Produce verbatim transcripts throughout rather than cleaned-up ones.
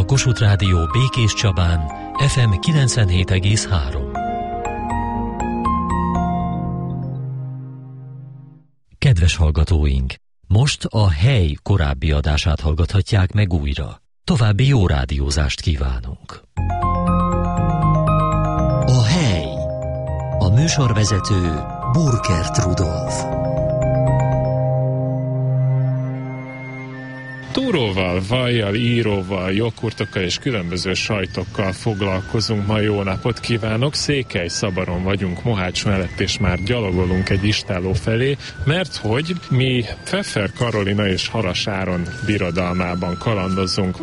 a Kossuth Rádió Békés Csabán, ef em kilencvenhét egész három. Kedves hallgatóink! Most a Hely korábbi adását hallgathatják meg újra. További jó rádiózást kívánunk! A Hely. A műsorvezető Burkert Rudolf. Túróval, vajjal, íróval, joghurtokkal és különböző sajtokkal foglalkozunk. Ma jó napot kívánok! Székely-Szabaron vagyunk, Mohács mellett, és már gyalogolunk egy istálló felé, mert hogy mi Pfeffer Karolina és Haras Áron birodalmában kalandozunk.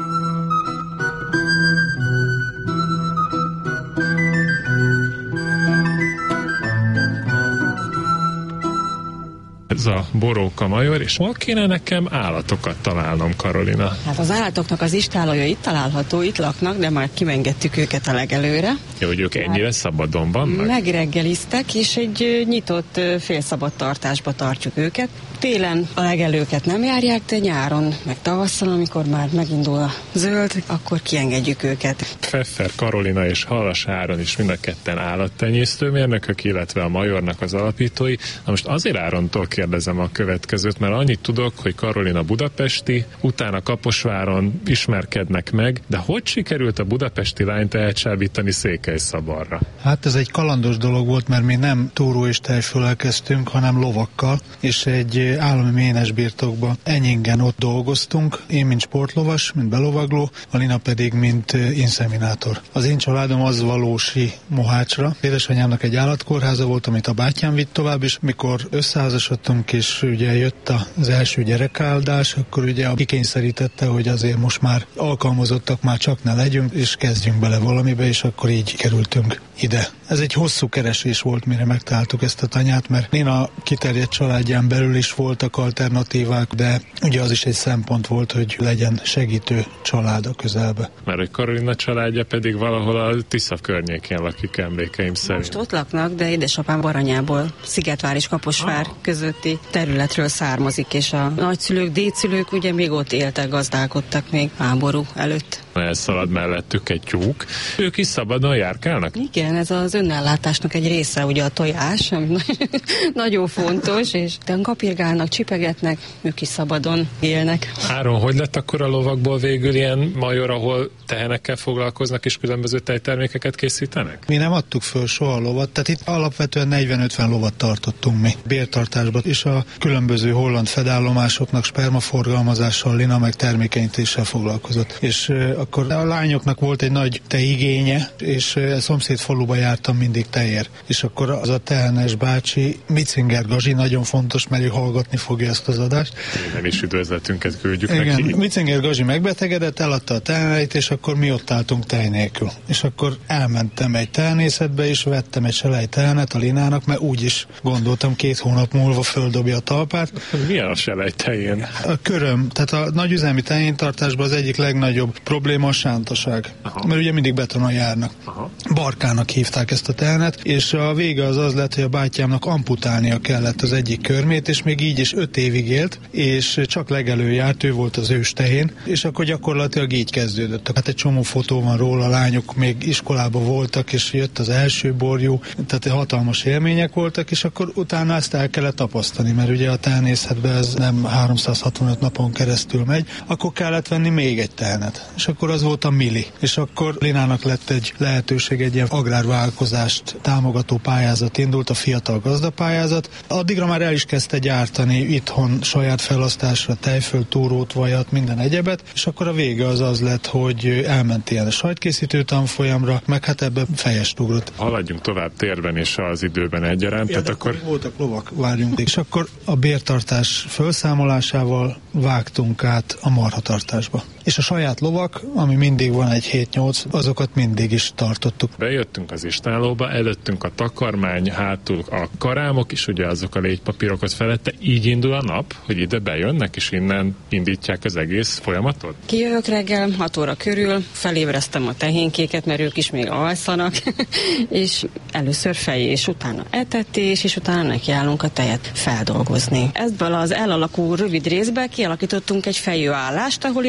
Ez a Boróka Major, és hol kéne nekem állatokat találnom, Karolina? Hát az állatoknak az istállója itt található, itt laknak, de már kimengedtük őket a legelőre. Jó, hogy ők ennyire hát szabadon vannak? Megreggeliztek, és egy nyitott félszabad tartásba tartjuk őket. Télen a legelőket nem járják, de nyáron, meg tavasszal, amikor már megindul a zöld, akkor kiengedjük őket. Pfeffer Karolina és Haras Áron is mind a ketten állattenyésztőmérnökök, illetve a Majornak az alapítói. Na most azért Árontól kérdezem a következőt, mert annyit tudok, hogy Karolina budapesti, utána Kaposváron ismerkednek meg, de hogy sikerült a budapesti lányt elcsábítani Székely-Szabarra? Hát ez egy kalandos dolog volt, mert mi nem túró és tejföllel kezdtünk, hanem lovakkal, és egy állami ménes birtokban Enyingen ott dolgoztunk, én mint sportlovas, mint belovagló, a Lina pedig mint inszeminátor. Az én családom az valósi Mohácsra. Édesanyámnak egy állatkórháza volt, amit a bátyám vitt tovább, és mikor összeházasodtunk, és ugye jött az első gyerekáldás, akkor ugye kikényszerítette, hogy azért most már alkalmazottak, már csak ne legyünk, és kezdjünk bele valamibe, és akkor így kerültünk ide. Ez egy hosszú keresés volt, mire megtaláltuk ezt a tanyát, mert Lina kiterjedt családján belül is voltak alternatívák, de ugye az is egy szempont volt, hogy legyen segítő család a közelbe. Mert hogy Karolina családja pedig valahol a Tisza környékén lakik, emlékeim szerint. Most ott laknak, de édesapám Baranyából, Szigetvár és Kaposvár ah. közötti területről származik, és a nagyszülők, dédszülők ugye még ott éltek, gazdálkodtak még háború előtt. Elszalad mellettük egy tyúk. Ők is szabadon járkálnak? Igen, ez az önellátásnak egy része, ugye a tojás, ami nagyon fontos, és kapirgálnak, csipegetnek, ők is szabadon élnek. Áron, hogy lett akkor a lovakból végül ilyen major, ahol tehenekkel foglalkoznak és különböző tejtermékeket készítenek? Mi nem adtuk föl soha a lovat, tehát itt alapvetően negyven-ötven lovat tartottunk mi bértartásban, és a különböző holland fedállomásoknak spermaforgalmazással, Lina meg termékenyítéssel foglalkozott. És uh, akkor a lányoknak volt egy nagy tejigénye, és uh, a szomszéd faluba jártam mindig tejér. És akkor az a tehenes bácsi, Mitzinger Gazi, nagyon fontos, mert ő hallgatni fogja ezt az adást. Nem is üdvözletünket küldjük Igen, neki. Mitzinger Gazi megbetegedett, eladta a teheneit, és akkor mi ott álltunk tej nélkül. És akkor elmentem egy tehenészetbe, és vettem egy selej tehenet a Linának, mert úgy is gondoltam, két hónap múlva földobja a talpát. Milyen a selej tején? A köröm, tehát a nagyüzemi tehéntartásban az egyik legnagyobb probléma a sántaság. Aha. Mert ugye mindig betonon járnak. Aha. Barkának hívták ezt a tehenet, és a vége az az lett, hogy a bátyámnak amputálnia kellett az egyik körmét, és még így is öt évig élt, és csak legelő járt, ő volt az ős tehén, és akkor gyakorlatilag így kezdődött. Hát egy csomó fotó van róla, lányok még iskolában voltak, és jött az első borjú, tehát hatalmas élmények voltak, és akkor utána ezt el kellett tapasztani, mert ugye a tehenészetben ez nem háromszázhatvanöt napon keresztül megy, akkor kellett venni még egy tehenet, és akkor az volt a Mili, és akkor Linának lett egy lehetőség, egy ilyen agrárvállalkozást támogató pályázat indult, a fiatal gazdapályázat. Addigra már el is kezdte gyártani itthon saját felasztásra tejföl, túrót, vajat, minden egyebet, és akkor a vége az az lett, hogy elment ilyen a sajtkészítő tanfolyamra, meg hát ebbe fejest ugrott. Haladjunk tovább térben és az időben egyaránt. Ja, tehát akkor... voltak lovak, várjunk. És akkor a bértartás felszámolásával vágtunk át a marhatartásba. És a saját lovak, ami mindig van egy hét-nyolc, azokat mindig is tartottuk. Bejöttünk az istállóba, előttünk a takarmány, hátul a karámok, és ugye azok a légypapírokat felette. Így indul a nap, hogy ide bejönnek, és innen indítják az egész folyamatot? Kijövök reggel, hat óra körül, felébreztem a tehénkéket, mert ők is még alszanak, és először fejés, utána etetés, és utána nekiállunk a tejet feldolgozni. Ebből az elalakú rövid részben kialakítottunk egy fejőállást, ahol ilyen körforgású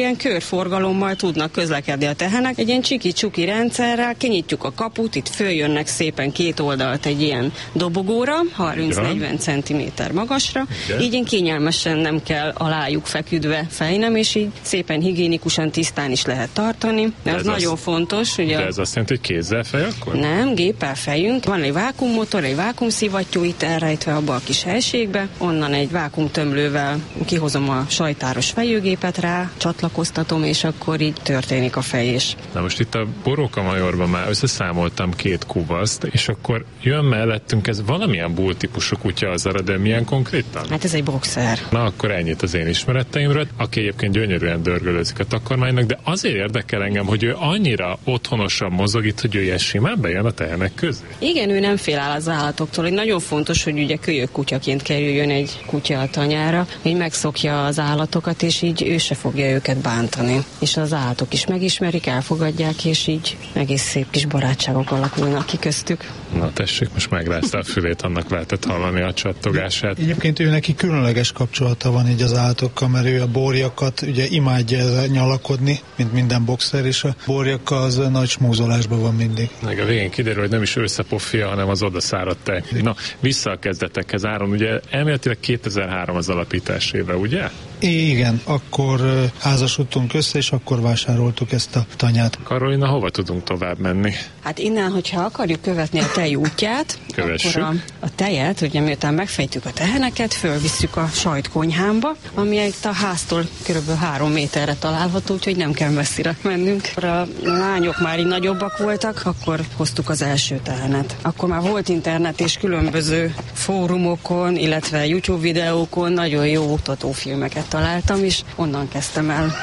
forgalommal tudnak közlekedni a tehenek. Egy ilyen csiki-csuki rendszerrel kinyitjuk a kaput, itt följönnek szépen két oldalt egy ilyen dobogóra, harminc-negyven centiméter magasra. Igen. Így én kényelmesen nem kell alájuk feküdve fejnem, és így szépen higiénikusan, tisztán is lehet tartani. De ez nagyon az... fontos. Ugye de ez azt jelenti, hogy kézzel fej akkor? Nem, géppel fejünk. Van egy vákummotor, egy vákumszivattyú itt elrejtve abba a kis helységbe. Onnan egy vákumtömlővel kihozom a sajtáros fejőgépet rá, csatlakoztatom, és akkor így történik a fejés. Na most itt a Boróka-Majorban már összeszámoltam két kuvaszt, és akkor jön mellettünk, ez valamilyen bull típusú kutya az arra, de milyen konkrétan? Hát ez egy boxer. Na akkor ennyit az én ismereteimről, aki egyébként gyönyörűen dörgölőzik a takarmánynak, de azért érdekel engem, hogy ő annyira otthonosan mozog itt, hogy ő ilyen simán bejön a tehenek közé. Igen, ő nem fél áll az állatoktól, hogy nagyon fontos, hogy ugye kölyök kutyaként kerüljön egy kutya a tanyára, hogy megszokja az állatokat, és így ő se fogja őket bántani. És az állatok is megismerik, elfogadják, és így egész szép kis barátságok alakulnak ki köztük. Na tessék, most megrázta a fülét, annak lehetett hallani a csattogását. Egyébként ő neki különleges kapcsolata van így az állatokkal, mert ő a borjakat ugye imádja nyalakodni, mint minden boxer, és a borjakkal az nagy smúzolásban van mindig. Meg a végén kiderül, hogy nem is összepofia, hanem az odaszáradt tej. Na, vissza a kezdetekhez, Áron, ugye elméletileg kétezer-három az alapítás éve, ugye? Igen, akkor házasodtunk össze, és akkor vásároltuk ezt a tanyát. Karolina, hova tudunk tovább menni? Hát innen, hogyha akarjuk követni a tej útját, Kövessük. akkor a, a tejet, ugye miután megfejtjük a teheneket, fölvisszük a sajtkonyhámba, ami itt a háztól kb. három méterre található, úgyhogy nem kell messzire mennünk. A lányok már így nagyobbak voltak, akkor hoztuk az első tehenet. Akkor már volt internet, és különböző fórumokon, illetve YouTube videókon nagyon jó oktatófilmeket találtam, és onnan kezdtem el.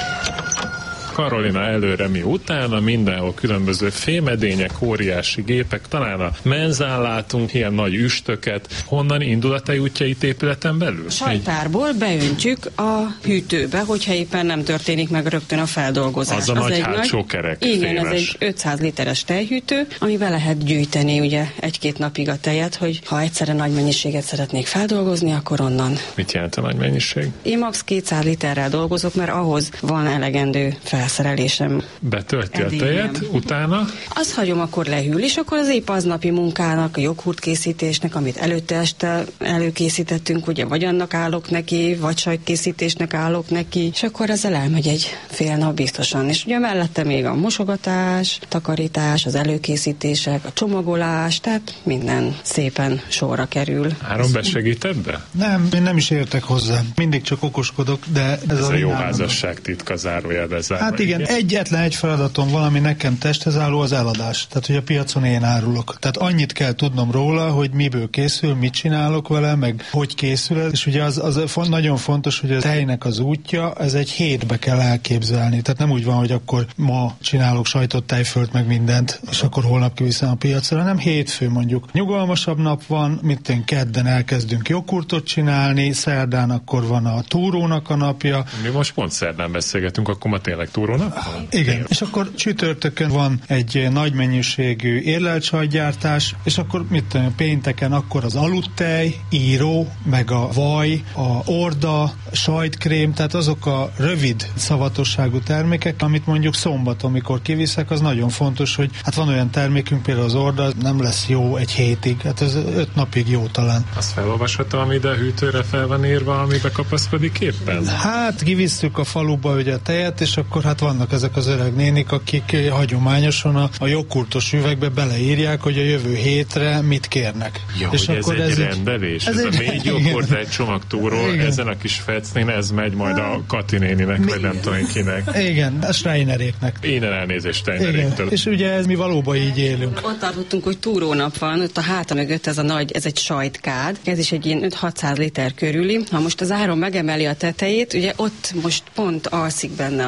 Karolina előre, mi utána, mindenhol különböző fémedények, óriási gépek, talán a menzán látunk ilyen nagy üstöket. Honnan indul a tejútja itt épületen belül? A sajtárból beöntjük a hűtőbe, hogyha éppen nem történik meg rögtön a feldolgozás. Az a az nagy hátsó kerek. Igen, fémes. ez egy ötszáz literes tejhűtő, amiben lehet gyűjteni ugye egy-két napig a tejet, hogy ha egyszerre nagy mennyiséget szeretnék feldolgozni, akkor onnan. Mit jelent a nagy mennyiség? Én max. kétszáz literrel dolgozok, mert ahhoz van elegendő fel szerelésem. Betölti Eddig a tejet, nem. utána? Azt hagyom, akkor lehűl, és akkor az épp aznapi munkának, a joghurt készítésnek, amit előtte este előkészítettünk, ugye vagy annak állok neki, vagy sajtkészítésnek állok neki, és akkor ezzel elmegy egy fél nap biztosan. És ugye mellette még a mosogatás, takarítás, az előkészítések, a csomagolás, tehát minden szépen sorra kerül. Áron, besegít ebbe? Nem, én nem is értek hozzá. Mindig csak okoskodok, de ez, ez a, a jó házasság titka, zárójelbe zárva. Hát igen, igen, egyetlen egy feladatom valami nekem testhez álló az eladás. Tehát, hogy a piacon én árulok. Tehát annyit kell tudnom róla, hogy miből készül, mit csinálok vele, meg hogy készül ez. És ugye az, az nagyon fontos, hogy a tejnek az útja, ez egy hétbe kell elképzelni. Tehát nem úgy van, hogy akkor ma csinálok sajtot, tejfölt, meg mindent, és akkor holnap kiviszem a piacra, hanem hétfő mondjuk. Nyugalmasabb nap van, mint én kedden elkezdünk joghurtot csinálni, szerdán akkor van a túrónak a napja. Mi most pont szerdán beszélgetünk, akkor ma tényleg túrónak van? Igen, Én. és akkor csütörtökön van egy nagy mennyiségű érlelt sajtgyártás, és akkor mit tudom, pénteken akkor az aludtej, író, meg a vaj, a orda, sajtkrém, tehát azok a rövid szavatosságú termékek, amit mondjuk szombaton, amikor kiviszek, az nagyon fontos, hogy hát van olyan termékünk, például az orda, nem lesz jó egy hétig, hát ez öt napig jó talán. Azt felolvashatom, ami ide a hűtőre fel van írva, amibe kapaszkodik éppen? Hát kivisszük a faluba ugye a tejet, és akkor hát vannak ezek az öreg nénik, akik hagyományosan a, a joghurtos üvegbe beleírják, hogy a jövő hétre mit kérnek. Ja, és hogy akkor ez egy ez rendelés, ez, ez egy, a négy joghurt, egy csomag túró, ezen a kis fecnén, ez megy majd a Kati néninek, vagy nem tudom kinek. Igen, a Steineréknek. Innen elnézést Steineréktől. És ugye ez mi valóban így élünk. Ott tartottunk, hogy túrónap van, ott a háta mögött ez a nagy, ez egy sajtkád, ez is egy ilyen öt-hatszáz liter körüli. Ha most az Áron megemeli a tetejét, ugye ott most pont alszik benne a tej,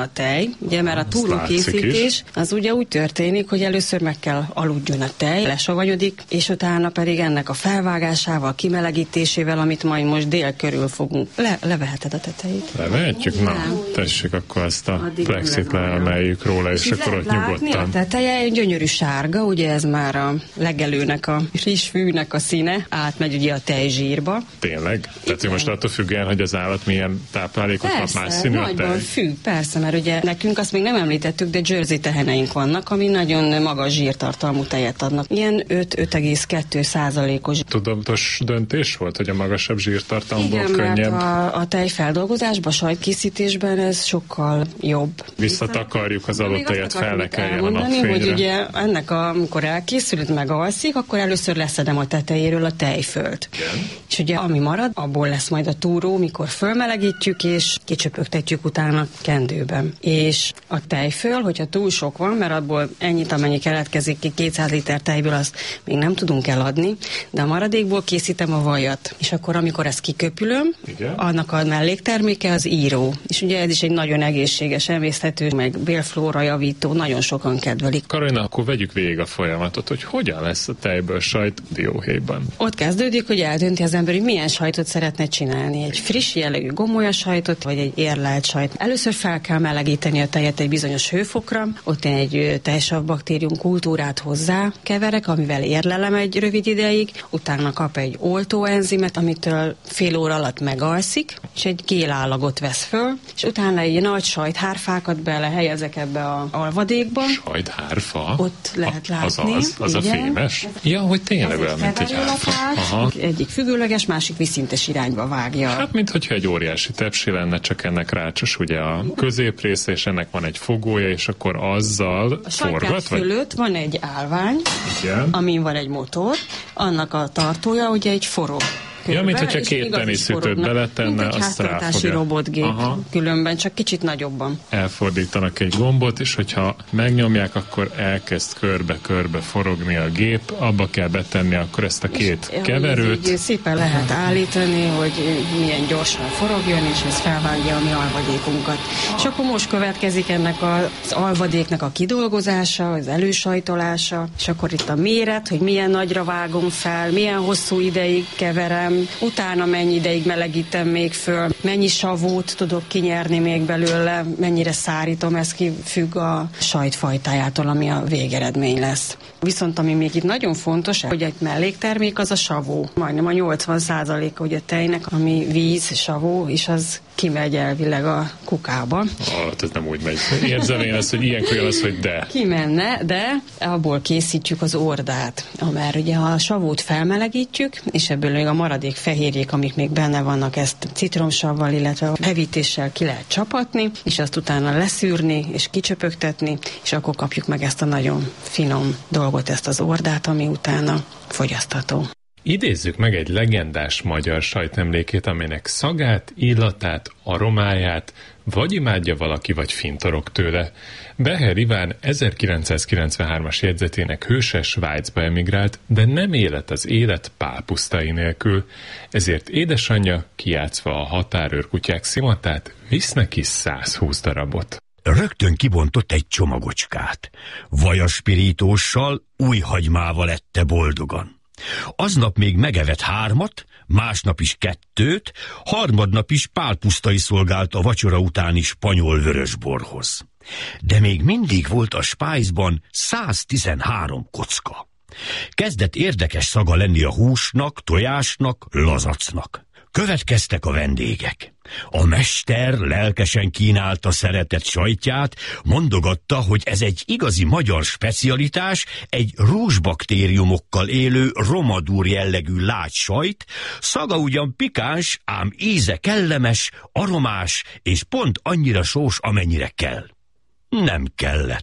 tej, ugye, mert a túrókészítés az ugye úgy történik, hogy először meg kell aludjon a tej, lesavanyodik, és utána pedig ennek a felvágásával, kimelegítésével, amit majd most dél körül fogunk. Le, leveheted a tetejét? Levehetjük? Na, tessék, akkor azt a addig plexit leemeljük róla, és, és akkor ott nyugodtan. A teteje gyönyörű sárga, ugye ez már a legelőnek, a friss fűnek a színe, átmegy ugye a tejzsírba. Tényleg? Tehát most attól függően, hogy az állat milyen táplálékot kap, más színű a tej? Nagyban függ, persze, mert ugye nekünk azt még nem említettük, de Jersey teheneink vannak, ami nagyon magas zsírtartalmú tejet adnak. Ilyen öt-öt egész kettő százalékos. Tudatos döntés volt, hogy a magasabb zsírtartalomból igen, könnyebb? Igen, mert a, a tejfeldolgozásban, a sajtkészítésben ez sokkal jobb. Visszatakarjuk az adott tejet, fel ne kelljen a napfényre. Hogy ugye ennek, a, amikor elkészült, megalszik, akkor először leszedem a tetejéről a tejfölt. Igen. És ugye ami marad, abból lesz majd a túró, mikor fölmelegítjük, és kicsöpögtetjük utána kendőben. És a tejföl, hogyha túl sok van, mert abból ennyit, amennyi keletkezik ki kétszáz liter tejből, azt még nem tudunk eladni, de a maradékból készítem a vajat. És akkor, amikor ezt kiköpülöm, igen, annak a mellékterméke az író. És ugye ez is egy nagyon egészséges, emészthető, meg bélflóra javító, nagyon sokan kedvelik. Karolina, akkor vegyük végig a folyamatot, hogy hogyan lesz a tejből sajt dióhéjban. Ott kezdődik, hogy eldönti az ember, hogy milyen sajtot szeretne csinálni. Egy friss jellegű gomolya sajtot, vagy egy érlelt sajt. Először fel kell melegíteni a tejet egy bizonyos hőfokra, ott én egy tejsavbaktérium kultúrát hozzá keverek, amivel érlelem egy rövid ideig, utána kap egy oltóenzimet, amitől fél óra alatt megalszik, és egy gélállagot vesz föl, és utána egy nagy sajthárfákat belehelyezek ebbe a alvadékba. Sajthárfa? Ott lehet látni. Az az, az a fémes? Ja, hogy tényleg olyan, mint egy hárfa. Aha. Egyik függőleges, másik viszintes irányba vágja. Hát, minthogyha egy óriási tepsi lenne, csak ennek rácsos ugye a középrésze, és ennek van egy fogója, és akkor azzal a forgat? A fölött van egy állvány, igen, amin van egy motor, annak a tartója ugye egy forog. Ja, mint hogyha két teniszütőt beletenne, azt ráfogja. Mint egy robotgép, aha, különben, csak kicsit nagyobban. Elfordítanak egy gombot, és hogyha megnyomják, akkor elkezd körbe-körbe forogni a gép, abba kell betenni akkor ezt a két és keverőt. Így szépen lehet állítani, hogy milyen gyorsan forogjon, és ez felvágja a mi alvadékunkat. És akkor most következik ennek az alvadéknak a kidolgozása, az elősajtolása, és akkor itt a méret, hogy milyen nagyra vágom fel, milyen hosszú ideig keverem, utána mennyi ideig melegítem még föl, mennyi savót tudok kinyerni még belőle, mennyire szárítom, ez ki függ a sajtfajtájától, ami a végeredmény lesz. Viszont ami még itt nagyon fontos, hogy egy melléktermék az a savó. Majdnem a nyolcvan százaléka ugye a tejnek, ami víz, savó, és az kimegy elvileg a kukába. Hát ez nem úgy megy. Érzem én ezt, hogy ilyenkor jön az, hogy de. Kimenne, de abból készítjük az ordát. Mert ugye ha a savót felmelegítjük, és ebből még a maradék fehérjék, amik még benne vannak, ezt citromsavval, illetve hevítéssel ki lehet csapatni, és azt utána leszűrni, és kicsöpögtetni, és akkor kapjuk meg ezt a nagyon finom dolgot, ezt az ordát, ami utána fogyasztható. Idézzük meg egy legendás magyar sajtemlékét, aminek szagát, illatát, aromáját vagy imádja valaki, vagy fintorog tőle. Beher Iván ezerkilencszázkilencvenhármas jegyzetének hőse Svájcba emigrált, de nem élet az élet pálpusztai nélkül. Ezért édesanyja, kijátszva a határőrkutyák szimatát, visz neki százhúsz darabot. Rögtön kibontott egy csomagocskát. Vajaspirítóssal, új hagymával ette boldogan. Aznap még megevett hármat, másnap is kettőt, harmadnap is pálpusztai szolgált a vacsora utáni spanyol vörösborhoz. De még mindig volt a spájzban száztizenhárom kocka. Kezdett érdekes szaga lenni a húsnak, tojásnak, lazacnak. Következtek a vendégek. A mester lelkesen kínálta szeretett sajtját, mondogatta, hogy ez egy igazi magyar specialitás, egy rúzsbaktériumokkal élő romadúr jellegű lágy sajt, szaga ugyan pikáns, ám íze kellemes, aromás és pont annyira sós, amennyire kell. Nem kellett.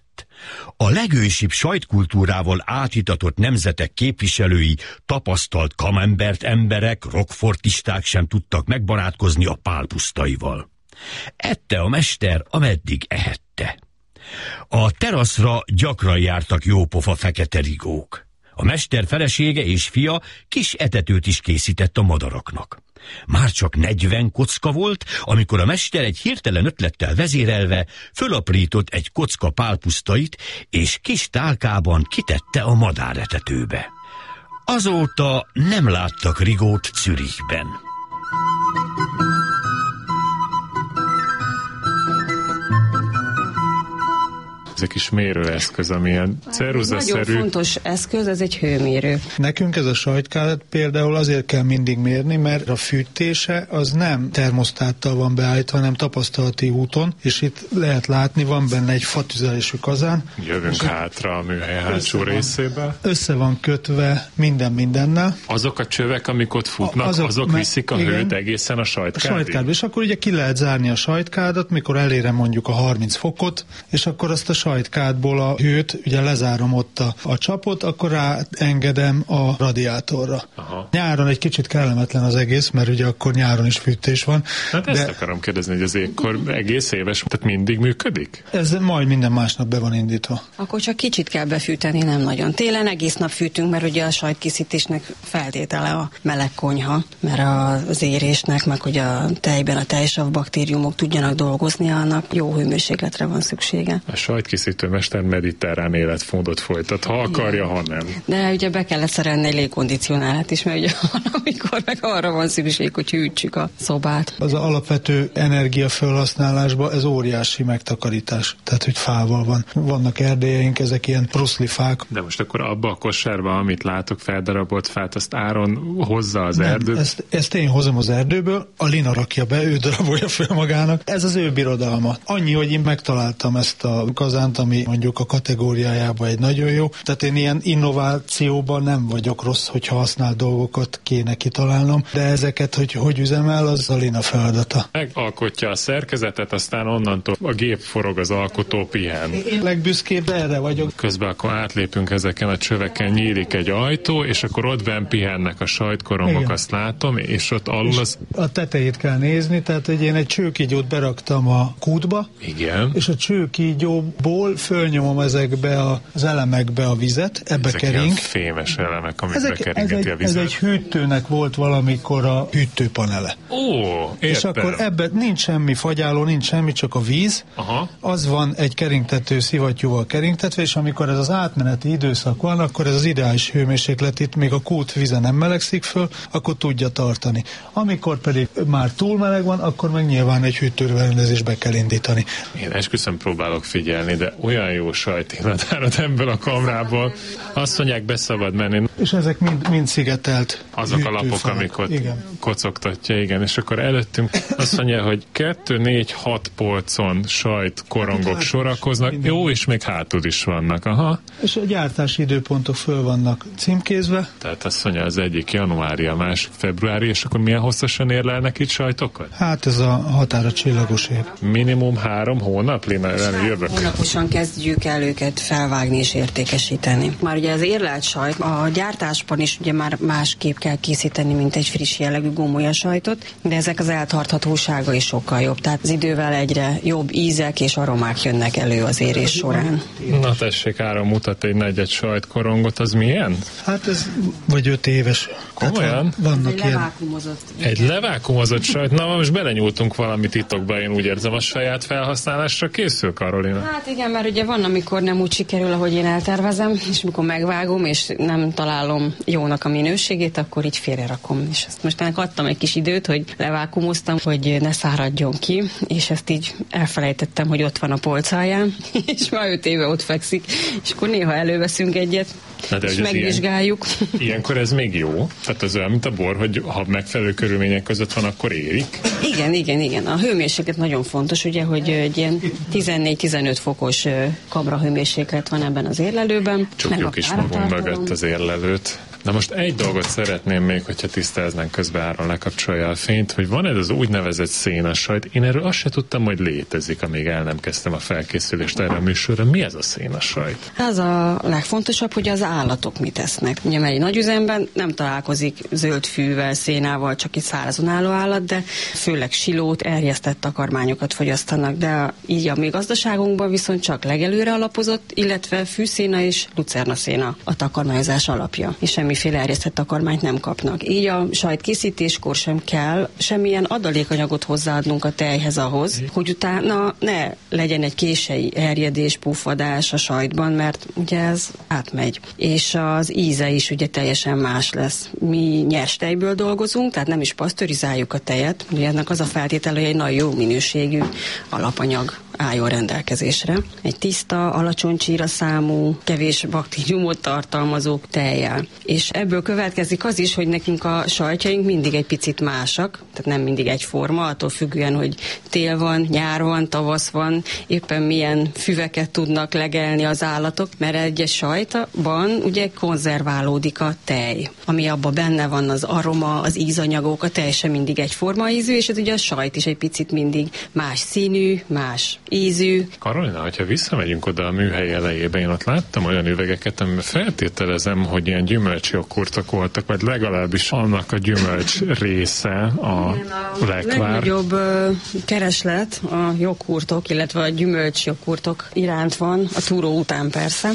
A legősibb sajtkultúrával átitatott nemzetek képviselői, tapasztalt kamembert emberek, rockfortisták sem tudtak megbarátkozni a pálpusztaival. Ette a mester, ameddig ehette. A teraszra gyakran jártak jópofa fekete rigók. A mester felesége és fia kis etetőt is készített a madaraknak. Már csak negyven kocka volt, amikor a mester egy hirtelen ötlettel vezérelve fölaprított egy kocka pálpusztait, és kis tálkában kitette a madáretetőbe. Azóta nem láttak Rigót Zürichben. Ez egy kis mérőeszköz, amilyen ceruzaszerű. Nagyon fontos eszköz, ez egy hőmérő. Nekünk ez a sajtkádat például azért kell mindig mérni, mert a fűtése az nem termosztáttal van beállítva, hanem tapasztalati úton, és itt lehet látni, van benne egy fatüzelésű kazán. Jövünk hátra a műhely hátsó részébe. Össze van kötve minden mindennel. Azok a csövek, amik ott futnak, azok, azok me- viszik a igen, hőt egészen a sajtkádig? A sajtkádba, és akkor ugye ki lehet zárni a sajtkádat, mikor elérem mondjuk a harminc fokot, és akkor azt a sajtkádból a hőt, ugye lezárom ott a, a csapot, akkor ráengedem a radiátorra. Aha. Nyáron egy kicsit kellemetlen az egész, mert ugye akkor nyáron is fűtés van. Hát de ezt akarom kérdezni, hogy az égkor egész éves, tehát mindig működik? Ez majd minden másnap be van indítva. Akkor csak kicsit kell befűteni, nem nagyon. Télen egész nap fűtünk, mert ugye a sajtkészítésnek feltétele a meleg konyha, mert az érésnek, meg hogy a tejben a tejsav baktériumok tudjanak dolgozni, annak jó hőmérsékletre van szüksége. A sajtkészítőmester mediterrán életmódot folytat, ha akarja, igen, ha nem. De ugye be kellett szerelni egy légkondicionálát is, mert ugye amikor meg arra van szükség, hogy hűtsük a szobát. Az alapvető energiafelhasználásban ez óriási megtakarítás. Tehát, hogy fával van. Vannak erdélyeink, ezek ilyen pruszlifák. De most akkor abba a kosárba, amit látok, feldarabolt fát, azt Áron hozza az nem, erdőt? Ezt, ezt én hozom az erdőből, a Lina rakja be, ő darabolja fel magának. Ez az ő birodalma. Annyi, hogy én megtaláltam ezt a kazánt, ami mondjuk a kategóriájában egy nagyon jó. Tehát én ilyen innovációban nem vagyok rossz, hogyha használt dolgokat kéne kitalálnom, de ezeket, hogy hogy üzemel, az a Lina feladata. Megalkotja a szerkezetet, aztán onnantól a gép forog, az alkotó pihen. Én legbüszkébb erre vagyok. Közben akkor átlépünk ezeken a csöveken, nyílik egy ajtó, és akkor ott benn pihennek a sajtkorongok, igen, azt látom, és ott alul az... És a tetejét kell nézni, tehát hogy én egy csőkígyót beraktam a kútba, igen, és a csőkígyóból fölnyomom ezekbe az elemekbe a vizet, ebbe ezek kering. Ezek fémes elemek, amik ezek, bekeringeti ez a vizet. Ez egy hűtőnek volt valamikor a hűtőpanele. Ó, értem. És akkor ebben nincs semmi fagyáló, nincs semmi, csak a víz. Aha. Az van egy keringtető szivattyúval keringtetve, és amikor ez az átmeneti időszak van, akkor ez az ideális hőmérséklet, itt még a kút vize nem melegszik föl, akkor tudja tartani. Amikor pedig már túl meleg van, akkor meg nyilván egy hűtőberendezésbe kell indítani. Én esküszöm próbálok figyelni, de olyan jó sajtillatárat ebből a kamrából. Azt mondják, be szabad menni. És ezek mind, mind szigetelt azok a lapok, amik ott igen, kocogtatja, igen. És akkor előttünk azt mondja, hogy kettő, négy, hat polcon sajt korongok hát, sorakoznak. Minden. Jó, és még hátul is vannak. Aha. És a gyártási időpontok föl vannak címkézve. Tehát azt mondja, az egyik januári, a másik februári, és akkor milyen hosszasan érlelnek itt sajtokat? Hát ez a határa csillagos év. Minimum három hónap, Lina, jövök. Hónaposan kezdjük el őket felvágni és értékesíteni. Már ugye az érlelt sajt, a gyártásban is ugye már másképp kell készíteni, mint egy friss jellegű gomolya sajtot, de ezek az eltarthatósága is sokkal jobb. Tehát az idővel egyre jobb ízek és aromák jönnek elő az érés során. Na tessék, Áron mutat egy negyed sajtkorongot, az milyen? Hát ez vagy öt éves. Komolyan? Vannak egy levákumozott. Egy levákumozott sajt? Na, most belenyúltunk valami titokba, én úgy érzem, a saját felhasználásra készül, Karolina? Hát igen, mert ugye van, amikor nem úgy sikerül, ahogy én eltervezem, és amikor megvágom, és nem találom jónak a minőségét, akkor így félrerakom. És ezt most ennek adtam egy kis időt, hogy levákumoztam, hogy ne száradjon ki, és ezt így elfelejtettem, hogy ott van a polcalján, és már öt éve ott fekszik, és akkor néha előveszünk egyet, na és megvizsgáljuk. Ilyen, ilyenkor ez még jó? Tehát az olyan, mint a bor, hogy ha megfelelő körülmények között van, akkor érik? Igen, igen, igen. A hőmérséklet nagyon fontos, ugye, hogy egy ilyen tizennégy-tizenöt fokos kamra hőmérséklet van ebben az érlelőben. Csukjuk is magunk mögött az érlelőt. Na most egy dolgot szeretném még, hogyha tisztáznánk, közben Áron lekapcsolja a fényt, hogy van ez az úgynevezett szénasajt. Én erről azt se tudtam, hogy létezik, amíg el nem kezdtem a felkészülést erre a műsorra. Mi ez a szénasajt? Az a legfontosabb, hogy az állatok mit esznek. Ugye, mert egy nagyüzemben nem találkozik zöld fűvel, szénával, csak egy szárazon álló állat, de főleg silót, erjesztett takarmányokat fogyasztanak, de így a mi gazdaságunkban viszont csak legelőre alapozott, illetve fűszéna és lucernaszéna a takarmányozás alapja. És semmi semmiféle erjesztett takarmányt nem kapnak. Így a sajtkészítéskor sem kell semmilyen adalékanyagot hozzáadnunk a tejhez ahhoz, hogy utána ne legyen egy kései erjedés, puffadás a sajtban, mert ugye ez átmegy. És az íze is ugye teljesen más lesz. Mi nyers tejből dolgozunk, tehát nem is pasztörizáljuk a tejet. Ugye ennek az a feltétele, hogy egy nagyon jó minőségű alapanyag álljon rendelkezésre. Egy tiszta, alacsony csíraszámú, kevés baktériumot tartalmazó tejjel. És ebből következik az is, hogy nekünk a sajtjaink mindig egy picit másak, tehát nem mindig egyforma, attól függően, hogy tél van, nyár van, tavasz van, éppen milyen füveket tudnak legelni az állatok, mert egyes sajtban ugye konzerválódik a tej, ami abban benne van az aroma, az ízanyagok, a tej sem mindig egyforma ízű, és ez ugye a sajt is egy picit mindig más színű, más ízű. Karolina, hogyha visszamegyünk oda a műhely elejébe, én ott láttam olyan üvegeket, amiben feltételezem, hogy ilyen gyümölcsjoghurtok voltak, vagy legalábbis annak a gyümölcs része a, a lekvár. A legnagyobb uh, kereslet a joghurtok, illetve a gyümölcsjoghurtok iránt van, a túró után persze.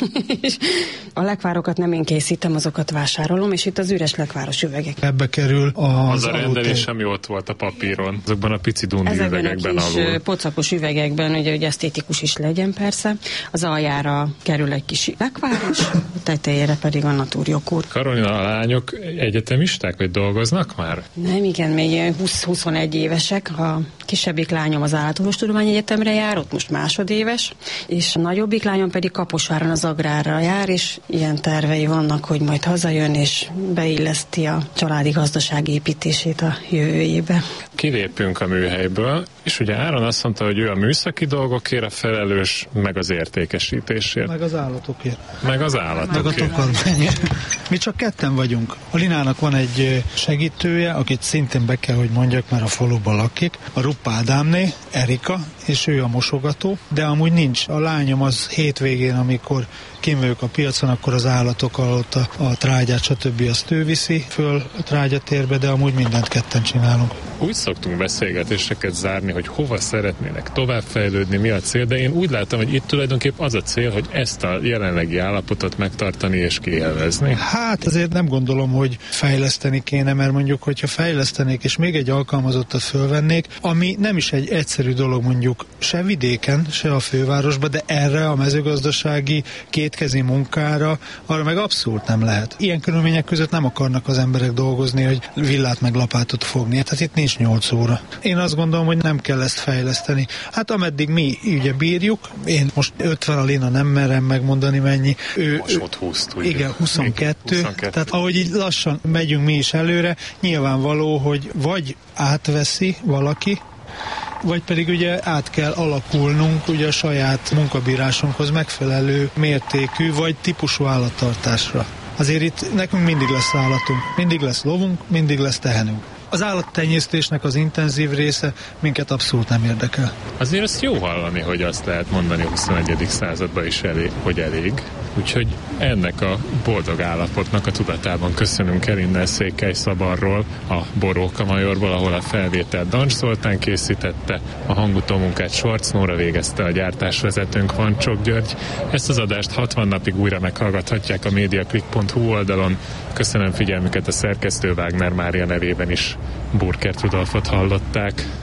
A lekvárokat nem én készítem, azokat vásárolom, és itt az üres lekváros üvegek. Ebbe kerül az, az a rendelés, ami ott volt a papíron, azokban a pici dundi üvegekben alul. Ezekben a kis pocakos üvegekben, ugye, hogy esztétikus is legyen persze. Az aljára kerül egy kis lekváros, a tetejére pedig a natúrjoghurt. Karolina, a lányok egyetemisták, vagy dolgoznak már? Nem, igen, még húsz-huszonegy évesek. A kisebbik lányom az Állatorvostudományi Egyetemre jár, ott most másodéves, és a nagyobbik lányom pedig Kaposváron az Agrárra jár, és ilyen tervei vannak, hogy majd hazajön, és beilleszti a családi gazdaság építését a jövőjébe. Kilépünk a műhelyből, és ugye Áron azt mondta, hogy ő a műszaki dolgokért a felelős, meg az értékesítésért. Meg az állatokért. Meg az állatokért. Meg a takarmányért. Mi csak ketten vagyunk. A Linának van egy segítője, akit szintén be kell, hogy mondjak, mert a faluban lakik. A Ruppa Ádámné, Erika, és ő a mosogató, de amúgy nincs. A lányom az hétvégén, amikor kimvők a piacon, akkor az állatok alatt a, a trágyát, stb. Azt ő viszi föl a trágyatérbe, de amúgy mindent ketten csinálunk. Úgy szoktunk beszélgetéseket zárni, hogy hova szeretnének továbbfejlődni, mi a cél, de én úgy látom, hogy itt tulajdonképp az a cél, hogy ezt a jelenlegi állapotot megtartani és kielvezni. Hát azért nem gondolom, hogy fejleszteni kéne, mert mondjuk, hogyha fejlesztenék és még egy alkalmazottat fölvennék, ami nem is egy egyszerű dolog mondjuk se vidéken, se a fővárosban, de erre a mezőgazdasági kétkezi munkára, arra meg abszolút nem lehet. Ilyen körülmények között nem akarnak az emberek dolgozni, hogy villát meg lapátot fogni. Tehát itt nincs nyolc óra. Én azt gondolom, hogy nem kell ezt fejleszteni. Hát ameddig mi ugye bírjuk, én most ötven, a Lina nem merem megmondani mennyi. Ő, most ott húzt, ugye? Igen, huszonkettő. huszonkettő. Tehát ahogy így lassan megyünk mi is előre, nyilvánvaló, hogy vagy átveszi valaki, vagy pedig ugye át kell alakulnunk ugye a saját munkabírásunkhoz megfelelő mértékű vagy típusú állattartásra. Azért itt nekünk mindig lesz állatunk, mindig lesz lovunk, mindig lesz tehenünk. Az állattenyésztésnek az intenzív része minket abszolút nem érdekel. Azért azt jó hallani, hogy azt lehet mondani a huszonegyedik században is elég, hogy elég. Úgyhogy ennek a boldog állapotnak a tudatában köszönünk el innen Székelyszabadról, a Boróka Majorból, ahol a felvételt Dancs Zoltán készítette, a hangutó munkát Schwarz Nóra végezte, a gyártásvezetőnk Vancsok György. Ezt az adást hatvan napig újra meghallgathatják a mediaclick pont hu oldalon. Köszönöm figyelmüket, a szerkesztő Wagner Mária nevében is Burkert Rudolfot hallották.